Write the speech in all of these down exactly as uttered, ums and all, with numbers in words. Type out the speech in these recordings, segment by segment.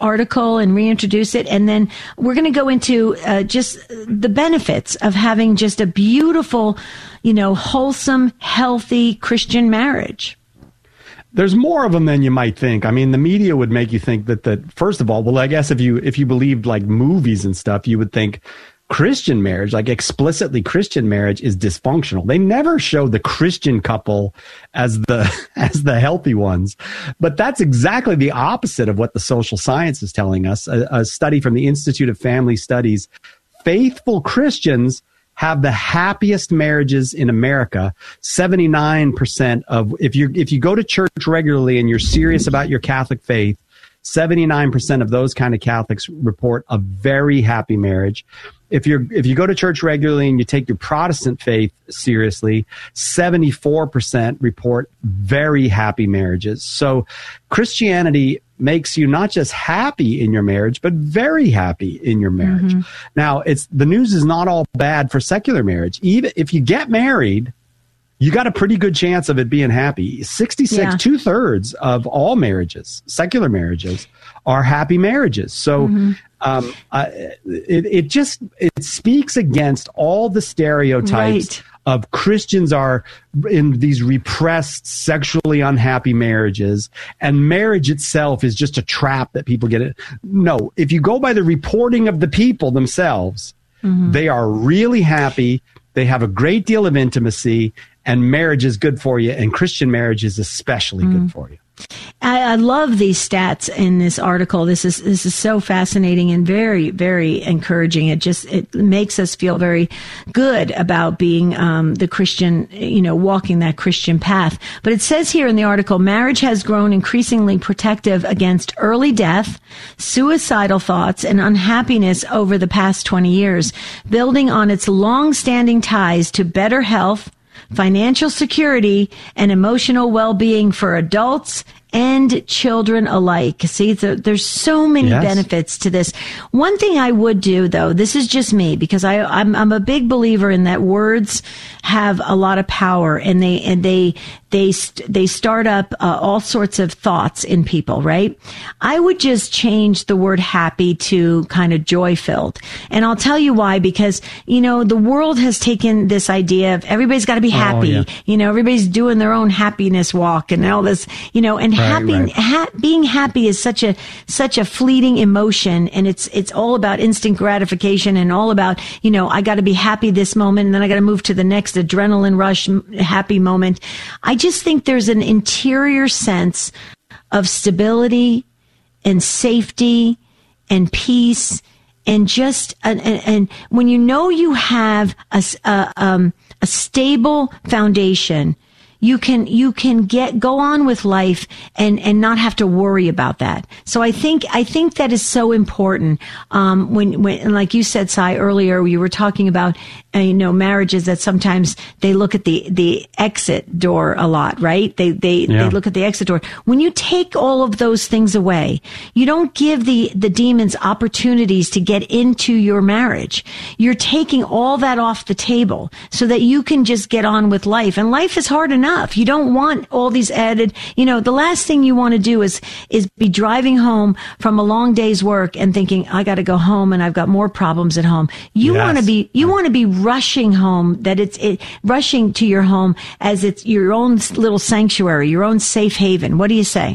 article and reintroduce it. And then we're going to go into uh, just the benefits of having just a beautiful, you know, wholesome, healthy Christian marriage. There's more of them than you might think. I mean, the media would make you think that, that first of all, well, I guess if you if you believed like movies and stuff, you would think Christian marriage, like explicitly Christian marriage, is dysfunctional. They never show the Christian couple as the as the healthy ones. But that's exactly the opposite of what the social science is telling us. A, a study from the Institute of Family Studies, faithful Christians have the happiest marriages in America. seventy-nine percent of, if you if you go to church regularly and you're serious about your Catholic faith, seventy-nine percent of those kind of Catholics report a very happy marriage. If you're if you go to church regularly and you take your Protestant faith seriously, seventy-four percent report very happy marriages. So Christianity makes you not just happy in your marriage, but very happy in your marriage. Mm-hmm. Now, it's the news is not all bad for secular marriage. Even if you get married, you got a pretty good chance of it being happy. sixty-six, yeah. two thirds of all marriages, secular marriages, are happy marriages. So mm-hmm. um, uh, it, it just, it speaks against all the stereotypes right. of Christians are in these repressed, sexually unhappy marriages, and marriage itself is just a trap that people get it. No, if you go by the reporting of the people themselves, mm-hmm. they are really happy. They have a great deal of intimacy, and marriage is good for you, and Christian marriage is especially mm. good for you. I, I love these stats in this article. This is this is so fascinating and very, very encouraging. It just it makes us feel very good about being um, the Christian, you know, walking that Christian path. But it says here in the article, marriage has grown increasingly protective against early death, suicidal thoughts, and unhappiness over the past twenty years, building on its long-standing ties to better health, financial security, and emotional well-being for adults and children alike. See, there's so many yes. benefits to this. One thing I would do, though, this is just me, because I, I'm, I'm a big believer in that words have a lot of power, and they and they they they start up uh, all sorts of thoughts in people, right? I would just change the word happy to kind of joy-filled, and I'll tell you why. Because you know the world has taken this idea of everybody's got to be happy. Oh, yeah. You know, everybody's doing their own happiness walk and all this. You know, and right, happy right. Ha- being happy is such a such a fleeting emotion, and it's it's all about instant gratification and all about you know I got to be happy this moment, and then I got to move to the next adrenaline rush happy moment. I just think there's an interior sense of stability and safety and peace, and just and, and, and when you know you have a a, um, a stable foundation, you can you can get go on with life and and not have to worry about that. So I think I think that is so important. Um, when when and like you said, Cy, earlier, you were talking about uh, you know marriages that sometimes they look at the the exit door a lot, right? They they yeah. they look at the exit door. When you take all of those things away, you don't give the the demons opportunities to get into your marriage. You're taking all that off the table so that you can just get on with life. And life is hard enough. You don't want all these added, you know, the last thing you want to do is, is be driving home from a long day's work and thinking, I got to go home and I've got more problems at home. You yes. want to be, you want to be rushing home, that it's it, rushing to your home as it's your own little sanctuary, your own safe haven. What do you say?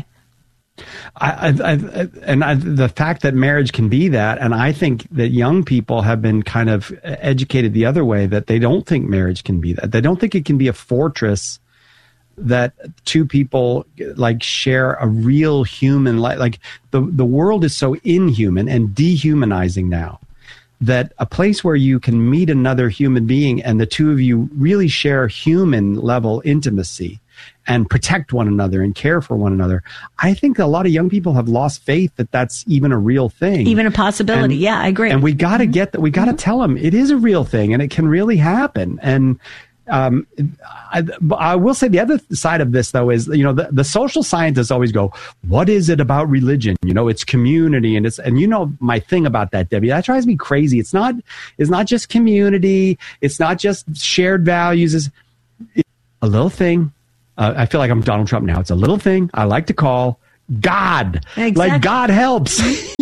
I, I, I, and I, the fact that marriage can be that, and I think that young people have been kind of educated the other way, that they don't think marriage can be that. They don't think it can be a fortress that two people like share a real human life. Like the, the world is so inhuman and dehumanizing now that a place where you can meet another human being and the two of you really share human level intimacy and protect one another and care for one another. I think a lot of young people have lost faith that that's even a real thing. Even a possibility. And, yeah, I agree. And we got to mm-hmm. get that. We got to mm-hmm. tell them it is a real thing and it can really happen. And Um, I, I will say the other side of this, though, is, you know, the, the social scientists always go, what is it about religion? You know, it's community. And it's, and you know, my thing about that, Debbie, that drives me crazy. It's not, it's not just community. It's not just shared values. It's, it's a little thing. Uh, I feel like I'm Donald Trump now. It's a little thing I like to call God. Exactly. Like God helps.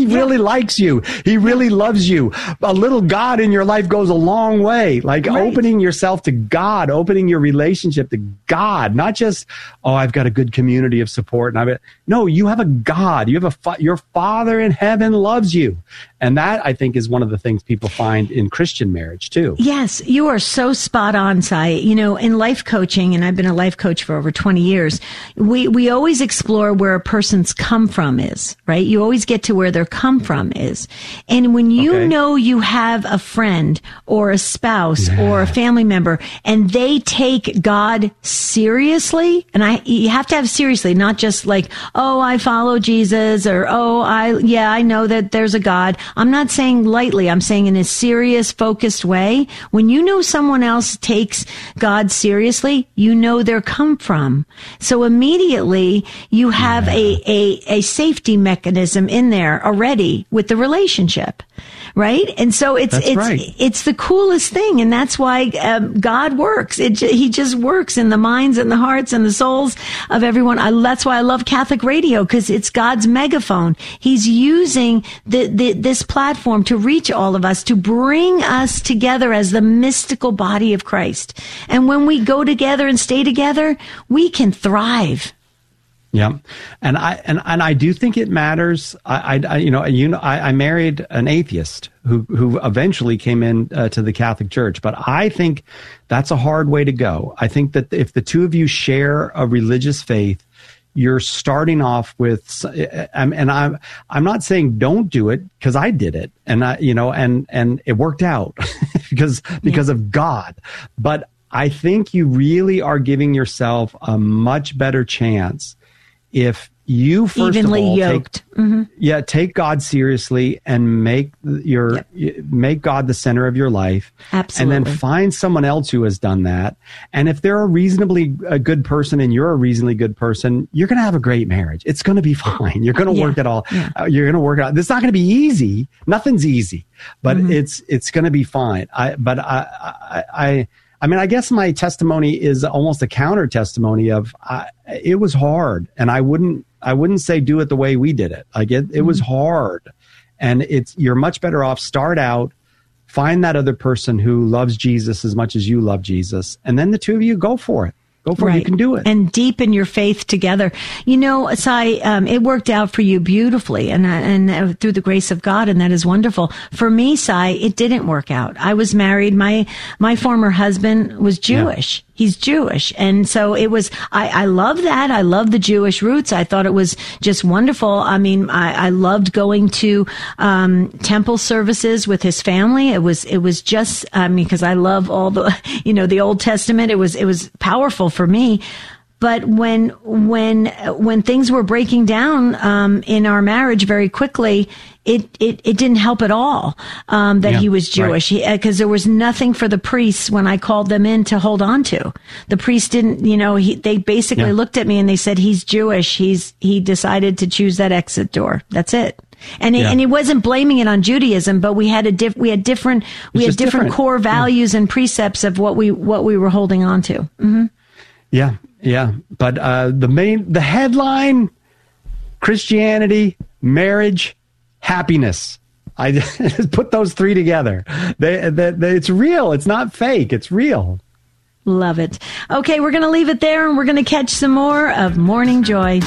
he really yeah. likes you. He really yeah. loves you. A little God in your life goes a long way. Like right. opening yourself to God, opening your relationship to God, not just, oh, I've got a good community of support. And I've no, you have a God. You have a fa- your Father in heaven loves you. And that, I think, is one of the things people find in Christian marriage, too. Yes, you are so spot on, Cy. You know, in life coaching, and I've been a life coach for over twenty years, we, we always explore where a person's come from is, right? You always get to where their come from is. And when you okay. know you have a friend or a spouse yeah. or a family member, and they take God seriously, and I you have to have seriously, not just like, oh, I follow Jesus, or, oh, I, yeah, I know that there's a God. I'm not saying lightly. I'm saying in a serious, focused way. When you know someone else takes God seriously, you know their come from. So immediately you have yeah. a, a, a safety mechanism in there already with the relationship. Right? And so it's, that's it's, right. it's the coolest thing. And that's why um, God works. It, he just works in the minds and the hearts and the souls of everyone. I, that's why I love Catholic radio, because it's God's megaphone. He's using the, the, this platform to reach all of us, to bring us together as the mystical body of Christ. And when we go together and stay together, we can thrive. Yeah, and I and, and I do think it matters. I, I you know you know I, I married an atheist who who eventually came in uh, to the Catholic Church, but I think that's a hard way to go. I think that if the two of you share a religious faith, you're starting off with, and I'm I'm not saying don't do it, because I did it, and I you know and and it worked out because because yeah. of God, but I think you really are giving yourself a much better chance if you first evenly of all yoked. Take, mm-hmm. yeah, take God seriously and make your yep. make God the center of your life. Absolutely. And then find someone else who has done that. And if they're a reasonably a good person and you're a reasonably good person, you're going to have a great marriage. It's going to be fine. You're going to yeah. work it all. Yeah. Uh, you're going to work it out. It's not going to be easy. Nothing's easy, but mm-hmm. it's it's going to be fine. I but I I. I I mean, I guess my testimony is almost a counter testimony of uh, it was hard, and I wouldn't I wouldn't say do it the way we did it. Like it, it mm-hmm. was hard, and it's you're much better off start out, find that other person who loves Jesus as much as you love Jesus, and then the two of you go for it. Go for right. it. You can do it. And deepen your faith together. You know, Cy, um, it worked out for you beautifully and, and uh, through the grace of God. And that is wonderful. For me, Cy, it didn't work out. I was married. My, my former husband was Jewish. Yeah. He's Jewish. And so it was, I, I love that. I love the Jewish roots. I thought it was just wonderful. I mean, I, I loved going to, um, temple services with his family. It was, it was just, I mean, cause I love all the, you know, the Old Testament. It was, it was powerful for me. But when, when, when things were breaking down, um, in our marriage very quickly, it, it, it didn't help at all, um, that yeah, he was Jewish. Right. He, cause there was nothing for the priests when I called them in to hold on to. The priest didn't, you know, he, they basically yeah. looked at me and they said, he's Jewish. He's, he decided to choose that exit door. That's it. And he, yeah. and he wasn't blaming it on Judaism, but we had a diff, we had different, we had different, different core values yeah. and precepts of what we, what we were holding on to. Mm-hmm. Yeah. Yeah. But, uh, the main, the headline, Christianity, marriage, happiness. I just put those three together. They, they, they, it's real. It's not fake. It's real. Love it. Okay. We're going to leave it there and we're going to catch some more of Morning Joy.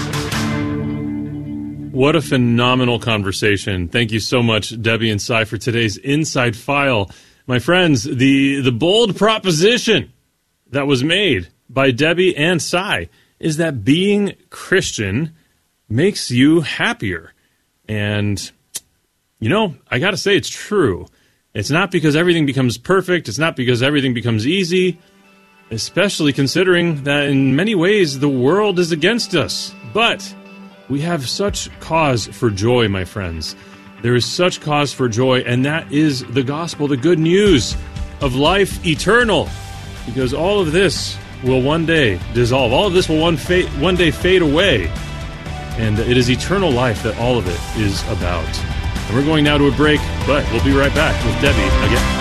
What a phenomenal conversation. Thank you so much, Debbie and Cy, for today's Inside File. My friends, the, the bold proposition that was made by Debbie and Cy is that being Christian makes you happier. And, you know, I got to say it's true. It's not because everything becomes perfect. It's not because everything becomes easy, especially considering that in many ways the world is against us. But we have such cause for joy, my friends. There is such cause for joy, and that is the gospel, the good news of life eternal. Because all of this will one day dissolve. All of this will one, fa- one day fade away. And it is eternal life that all of it is about. And we're going now to a break, but we'll be right back with Debbie again.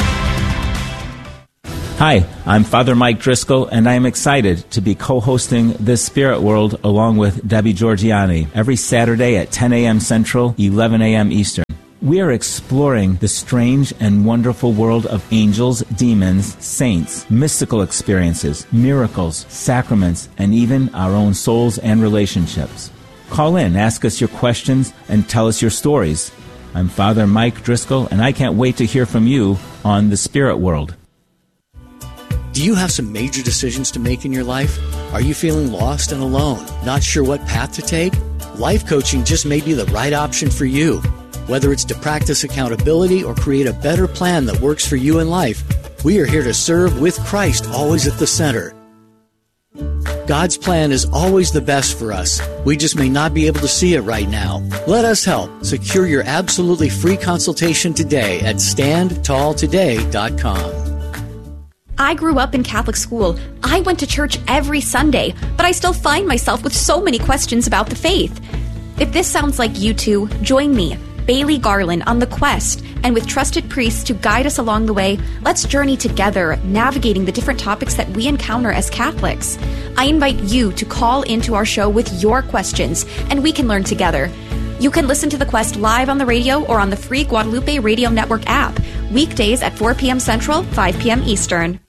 Hi, I'm Father Mike Driscoll, and I am excited to be co-hosting This Spirit World along with Debbie Georgiani every Saturday at ten a.m. Central, eleven a.m. Eastern. We are exploring the strange and wonderful world of angels, demons, saints, mystical experiences, miracles, sacraments, and even our own souls and relationships. Call in, ask us your questions, and tell us your stories. I'm Father Mike Driscoll, and I can't wait to hear from you on The Spirit World. Do you have some major decisions to make in your life? Are you feeling lost and alone, not sure what path to take? Life coaching just may be the right option for you. Whether it's to practice accountability or create a better plan that works for you in life, we are here to serve with Christ always at the center. God's plan is always the best for us. We just may not be able to see it right now. Let us help. Secure your absolutely free consultation today at stand tall today dot com. I grew up in Catholic school. I went to church every Sunday, but I still find myself with so many questions about the faith. If this sounds like you two, join me, Bailey Garland, on the quest, and with trusted priests to guide us along the way, let's journey together, navigating the different topics that we encounter as Catholics. I invite you to call into our show with your questions, and we can learn together. You can listen to The Quest live on the radio or on the free Guadalupe Radio Network app, weekdays at four p.m. Central, five p.m. Eastern.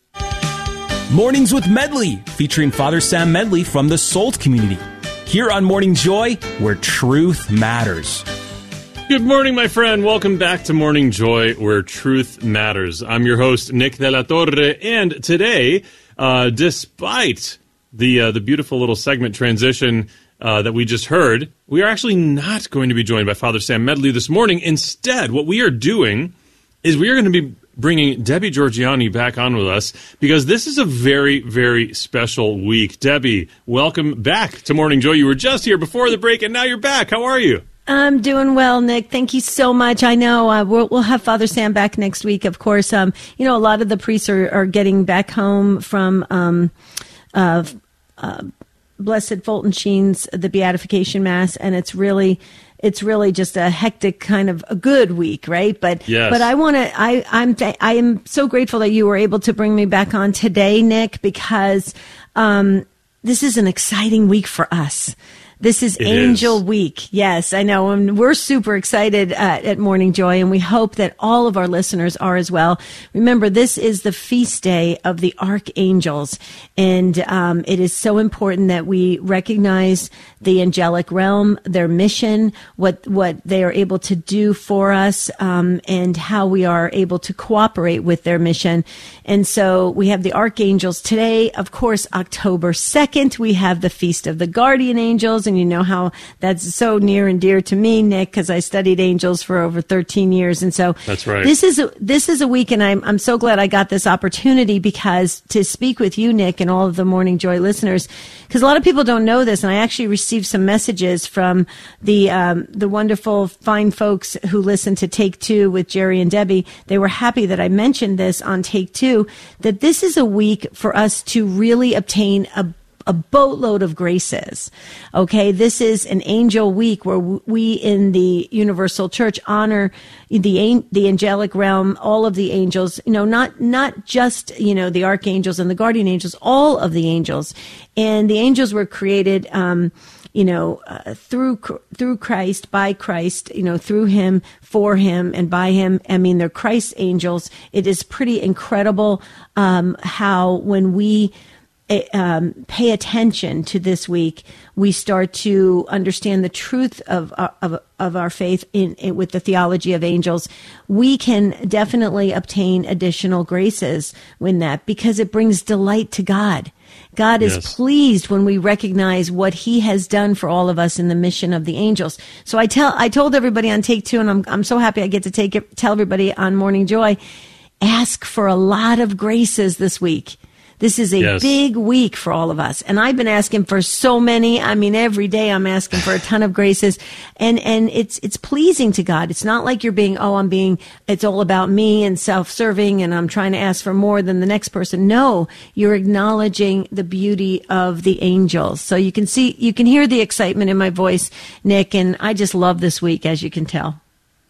Mornings with Medley, featuring Father Sam Medley from the Salt community. Here on Morning Joy, where truth matters. Good morning, my friend. Welcome back to Morning Joy, where truth matters. I'm your host, Nick De La Torre, and today, uh, despite the uh, the beautiful little segment transition uh, that we just heard, we are actually not going to be joined by Father Sam Medley this morning. Instead, what we are doing is we are going to be bringing Debbie Georgianni back on with us, because this is a very, very special week. Debbie, welcome back to Morning Joy. You were just here before the break, and now you're back. How are you? I'm doing well, Nick. Thank you so much. I know uh, we'll, we'll have Father Sam back next week, of course. Um, you know, a lot of the priests are, are getting back home from um, uh, uh, Blessed Fulton Sheen's the Beatification Mass, and it's really... It's really just a hectic kind of a good week, right? But yes. but I want to. I I'm th- I am so grateful that you were able to bring me back on today, Nick, because um, this is an exciting week for us. This is it Angel is. Week. Yes, I know. And we're super excited at, at Morning Joy, and we hope that all of our listeners are as well. Remember, this is the feast day of the archangels, and um, it is so important that we recognize the angelic realm, their mission, what what they are able to do for us, um, and how we are able to cooperate with their mission. And so we have the archangels today. Of course, October second, we have the Feast of the Guardian Angels. And you know how that's so near and dear to me, Nick, because I studied angels for over thirteen years. And so that's right. This is a, this is a week, and I'm I'm so glad I got this opportunity because to speak with you, Nick, and all of the Morning Joy listeners, because a lot of people don't know this, and I actually received some messages from the um, the wonderful, fine folks who listen to Take Two with Jerry and Debbie. They were happy that I mentioned this on Take Two, that this is a week for us to really obtain a a boatload of graces. Okay, this is an angel week where we in the Universal Church honor the the angelic realm, all of the angels, you know, not not just, you know, the archangels and the guardian angels, all of the angels. And the angels were created um you know, uh, through through Christ, by Christ, you know, through him, for him, and by him. I mean, they're Christ angels. It is pretty incredible um how when we Um, pay attention to this week, we start to understand the truth of of, of our faith in, in with the theology of angels. We can definitely obtain additional graces in that because it brings delight to God. God is yes. pleased when we recognize what he has done for all of us in the mission of the angels. So I tell I told everybody on Take Two, and I'm I'm so happy I get to take it, tell everybody on Morning Joy, ask for a lot of graces this week. This is a yes. big week for all of us. And I've been asking for so many. I mean, every day I'm asking for a ton of graces. And, and it's, it's pleasing to God. It's not like you're being, oh, I'm being, it's all about me and self-serving and I'm trying to ask for more than the next person. No, you're acknowledging the beauty of the angels. So you can see, you can hear the excitement in my voice, Nick. And I just love this week, as you can tell.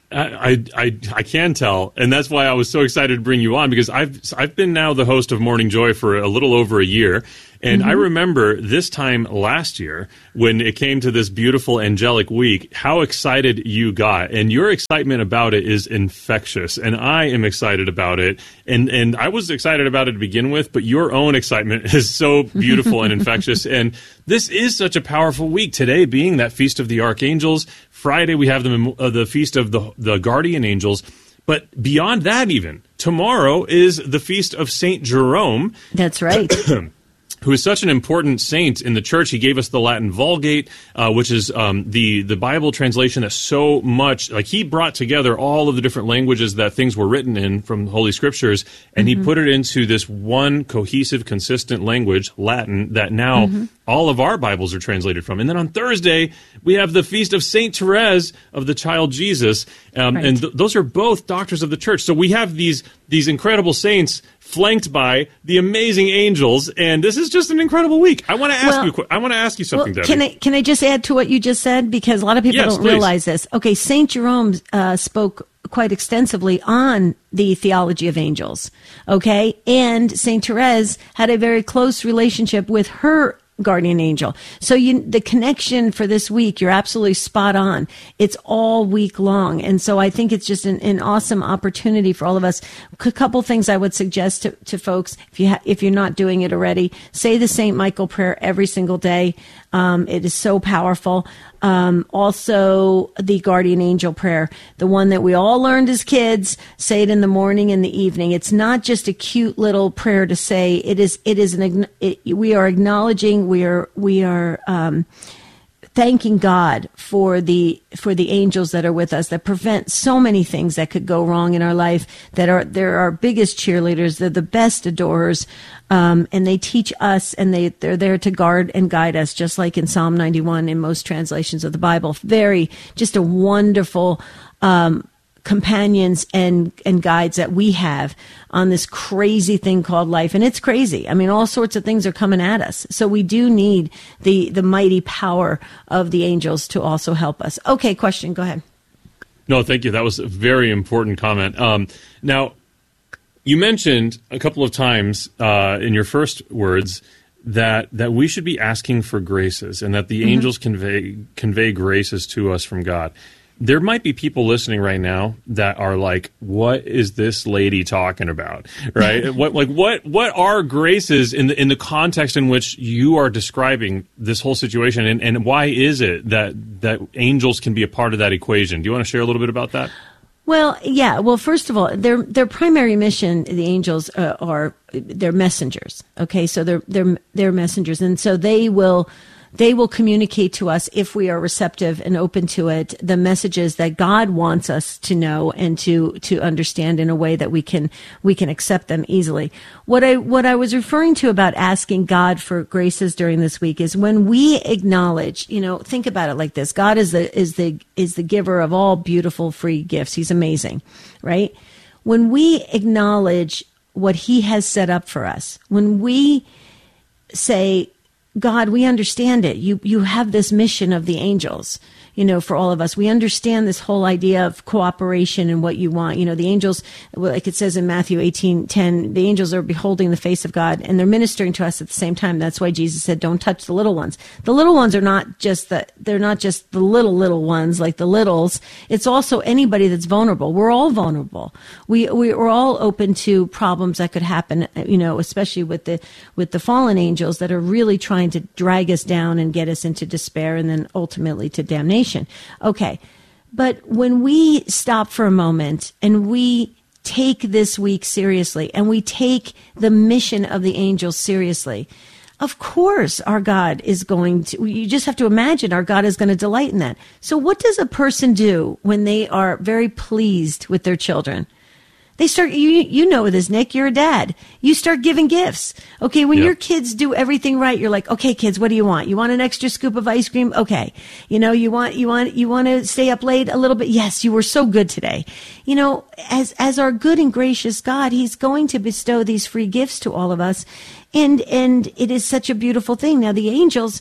I, I I can tell, and that's why I was so excited to bring you on, because I've I've been now the host of Morning Joy for a little over a year, and mm-hmm. I remember this time last year when it came to this beautiful angelic week, how excited you got, and your excitement about it is infectious, and I am excited about it, and and I was excited about it to begin with, but your own excitement is so beautiful and infectious, and this is such a powerful week. Today being that Feast of the Archangels, Friday we have the uh, the Feast of the the Guardian Angels. But beyond that, even tomorrow is the Feast of Saint Jerome. That's right. Who is such an important saint in the church. He gave us the Latin Vulgate, uh, which is um, the the Bible translation that so much, like he brought together all of the different languages that things were written in from the Holy Scriptures, and mm-hmm. he put it into this one cohesive, consistent language, Latin, that now mm-hmm. all of our Bibles are translated from. And then on Thursday, we have the Feast of Saint Therese of the Child Jesus, um, right. and th- those are both doctors of the church. So we have these these incredible saints flanked by the amazing angels, and this is just an incredible week. I want to ask well, you. I want to ask you something, well, Debbie. Can I can I just add to what you just said, because a lot of people yes, don't please. realize this. Okay, Saint Jerome uh, spoke quite extensively on the theology of angels. Okay, and Saint Therese had a very close relationship with her guardian angel. So you, the connection for this week, you're absolutely spot on. It's all week long. And so I think it's just an, an awesome opportunity for all of us. A couple things I would suggest to, to folks, if you ha- if you're not doing it already, say the Saint Michael prayer every single day. Um, it is so powerful. Um, also the guardian angel prayer, the one that we all learned as kids, say it in the morning and the evening. It's not just a cute little prayer to say. It is, it is an, it, we are acknowledging, we are, we are, um, thanking God for the for the angels that are with us, that prevent so many things that could go wrong in our life, that are they're our biggest cheerleaders, they're the best adorers, um, and they teach us, and they, they're there to guard and guide us, just like in Psalm ninety-one in most translations of the Bible. Very, just a wonderful um companions and and guides that we have on this crazy thing called life. And it's crazy. I mean, all sorts of things are coming at us. So we do need the the mighty power of the angels to also help us. Okay, question. Go ahead. No, thank you. That was a very important comment. Um, now, you mentioned a couple of times uh, in your first words that that we should be asking for graces, and that the mm-hmm. angels convey convey graces to us from God. There might be people listening right now that are like, "What is this lady talking about?" Right? what, like, what, what are graces in the in the context in which you are describing this whole situation, and, and why is it that that angels can be a part of that equation? Do you want to share a little bit about that? Well, yeah. Well, first of all, their their primary mission, the angels uh, are they're messengers. Okay, so they're they're they're messengers, and so they will. They will communicate to us, if we are receptive and open to it, the messages that God wants us to know and to, to understand in a way that we can, we can accept them easily. What I, what I was referring to about asking God for graces during this week is when we acknowledge, you know, think about it like this. God is the, is the, is the giver of all beautiful free gifts. He's amazing, right? When we acknowledge what he has set up for us, when we say, God, we understand it. You you have this mission of the angels, you know, for all of us. We understand this whole idea of cooperation and what you want. You know, the angels, like it says in Matthew eighteen ten, the angels are beholding the face of God, and they're ministering to us at the same time. That's why Jesus said, don't touch the little ones. The little ones are not just the, they're not just the little, little ones, like the littles. It's also anybody that's vulnerable. We're all vulnerable. We, we we're all open to problems that could happen, you know, especially with the, with the fallen angels that are really trying to drag us down and get us into despair and then ultimately to damnation. Okay. But when we stop for a moment and we take this week seriously and we take the mission of the angels seriously, of course our God is going to, you just have to imagine our God is going to delight in that. So what does a person do when they are very pleased with their children? They start, you you know this, Nick, you're a dad. You start giving gifts. Okay, when yep. your kids do everything right, you're like, okay, kids, what do you want? You want an extra scoop of ice cream? Okay. You know, you want, you want, you want to stay up late a little bit? Yes, you were so good today. You know, as, as our good and gracious God, he's going to bestow these free gifts to all of us. And, and it is such a beautiful thing. Now, the angels,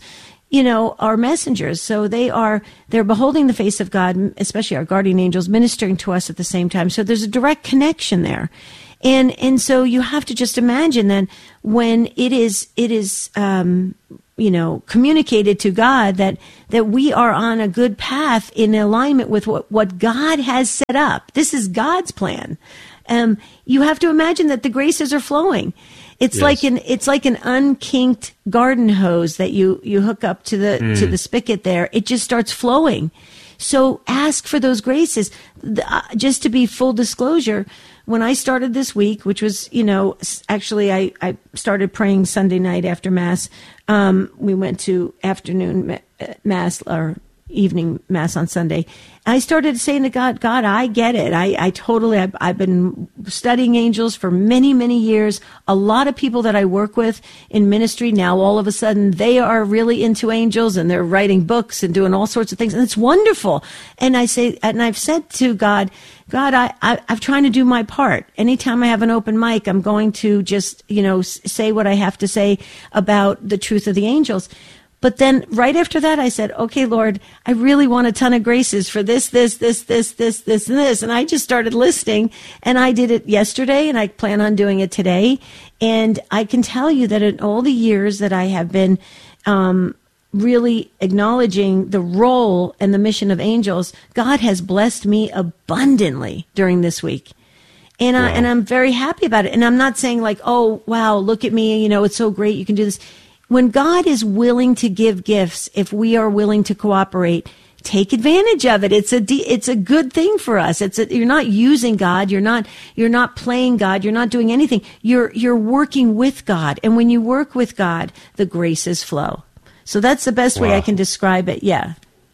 you know, are messengers. So they are, they're beholding the face of God, especially our guardian angels, ministering to us at the same time. So there's a direct connection there. And, and so you have to just imagine that when it is, it is, um, you know, communicated to God that, that we are on a good path in alignment with what, what God has set up. This is God's plan. Um, you have to imagine that the graces are flowing. It's yes. like an it's like an unkinked garden hose that you, you hook up to the mm. to the spigot there. It just starts flowing. So ask for those graces. The, uh, just to be full disclosure, when I started this week, which was, you know, actually I, I started praying Sunday night after Mass. Um, we went to afternoon Mass or evening Mass on Sunday. I started saying to God, God, I get it. I, I totally, I've, I've been studying angels for many, many years. A lot of people that I work with in ministry now, all of a sudden, they are really into angels and they're writing books and doing all sorts of things. And it's wonderful. And I say, and I've said to God, God, I, I, I'm trying to do my part. Anytime I have an open mic, I'm going to just, you know, say what I have to say about the truth of the angels. But then right after that, I said, okay, Lord, I really want a ton of graces for this, this, this, this, this, this, and this. And I just started listing, and I did it yesterday, and I plan on doing it today. And I can tell you that in all the years that I have been um, really acknowledging the role and the mission of angels, God has blessed me abundantly during this week. And, wow. I, and I'm very happy about it. And I'm not saying like, oh, wow, look at me, you know, it's so great, you can do this. When God is willing to give gifts, if we are willing to cooperate, take advantage of it. It's a it's a good thing for us. It's a, you're not using God. You're not you're not playing God. You're not doing anything. You're you're working with God. And when you work with God, the graces flow. So that's the best wow. way I can describe it. Yeah.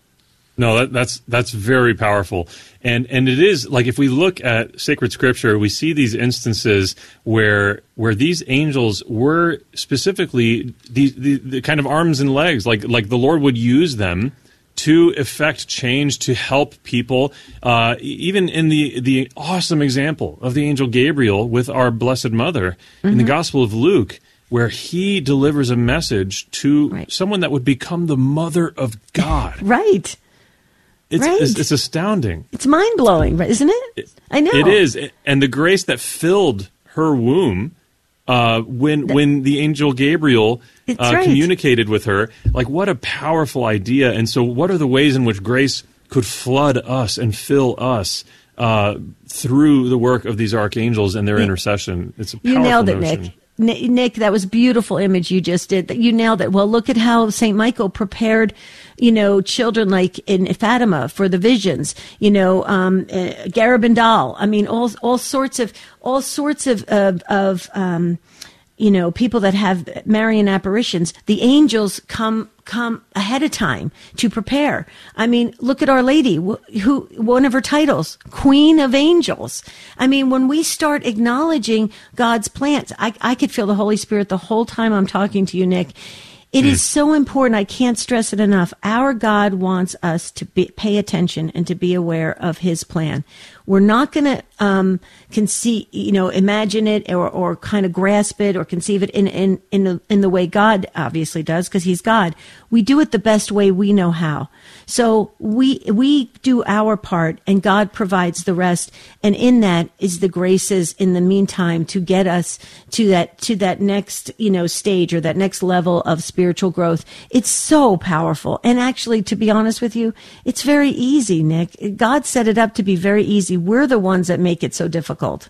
No, that, that's that's very powerful, and and it is like if we look at sacred scripture, we see these instances where where these angels were specifically the, the, the kind of arms and legs, like like the Lord would use them to effect change, to help people. Uh, even in the the awesome example of the angel Gabriel with our Blessed Mother mm-hmm. in the Gospel of Luke, where he delivers a message to right. someone that would become the Mother of God. Right. It's, right. it's it's astounding. It's mind-blowing, isn't it? it? I know. It is. And the grace that filled her womb uh, when that, when the angel Gabriel uh, right. communicated with her, like what a powerful idea. And so what are the ways in which grace could flood us and fill us uh, through the work of these archangels and their yeah. intercession? It's a powerful You nailed it, notion. Nick. Nick, that was a beautiful image you just did. You nailed it. Well, look at how Saint Michael prepared, you know, children like in Fatima for the visions, you know, um, uh, Garabandal. I mean, all, all sorts of, all sorts of, of, of, um, you know, people that have Marian apparitions. The angels come, come ahead of time to prepare. I mean, look at Our Lady, who, one of her titles, Queen of Angels. I mean, when we start acknowledging God's plans, I, I could feel the Holy Spirit the whole time I'm talking to you, Nick. It mm. is so important. I can't stress it enough. Our God wants us to be, pay attention and to be aware of his plan. We're not going to um, conceive, you know, imagine it or, or kind of grasp it or conceive it in in in the, in the way God obviously does, because he's God. We do it the best way we know how. So we we do our part, and God provides the rest. And in that is the graces in the meantime to get us to that to that next, you know, stage or that next level of spiritual growth. It's so powerful. And actually, to be honest with you, it's very easy, Nick. God set it up to be very easy. We're the ones that make it so difficult.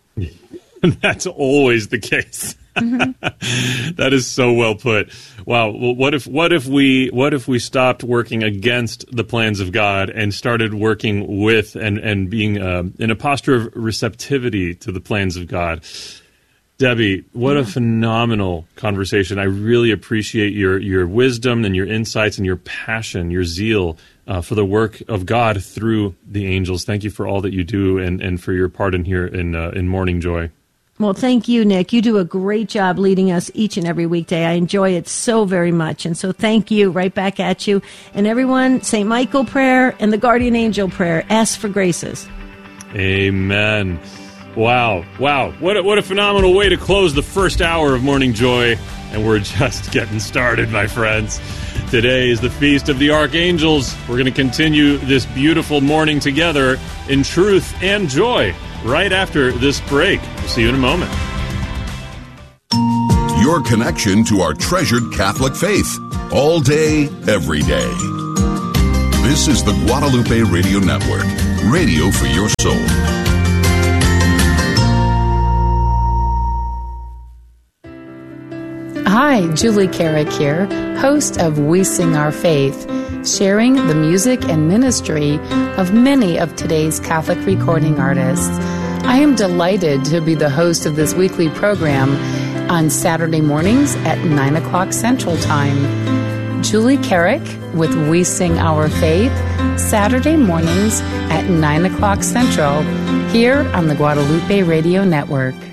That's always the case. Mm-hmm. That is so well put. Wow. Well, what if what if we what if we stopped working against the plans of God and started working with and and being uh, in a posture of receptivity to the plans of God? Debbie, what yeah. a phenomenal conversation. I really appreciate your your wisdom and your insights and your passion, your zeal uh, for the work of God through the angels. Thank you for all that you do and, and for your part in here in uh, in Morning Joy. Well, thank you, Nick. You do a great job leading us each and every weekday. I enjoy it so very much. And so thank you. Right back at you. And everyone, Saint Michael prayer and the Guardian Angel prayer. Ask for graces. Amen. Wow. Wow. What a, what a phenomenal way to close the first hour of Morning Joy. And we're just getting started, my friends. Today is the Feast of the Archangels. We're going to continue this beautiful morning together in truth and joy right after this break. We'll see you in a moment. Your connection to our treasured Catholic faith, all day, every day. This is the Guadalupe Radio Network, radio for your soul. Hi, Julie Carrick here, host of We Sing Our Faith, sharing the music and ministry of many of today's Catholic recording artists. I am delighted to be the host of this weekly program on Saturday mornings at nine o'clock Central Time. Julie Carrick with We Sing Our Faith, Saturday mornings at nine o'clock Central, here on the Guadalupe Radio Network.